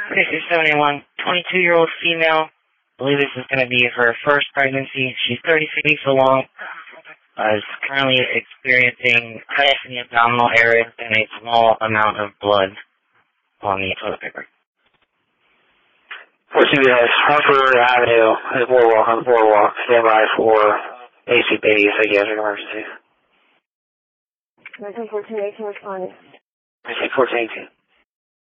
7271, 22-year-old female. I believe this is going to be her first pregnancy. She's 36 weeks along. Is currently experiencing cramps in the abdominal area and a small amount of blood on the toilet paper. 14 Harper Avenue, Boardwalk on the boardwalk, standby for AC baby psychiatric emergency. 1418 responding. 1418.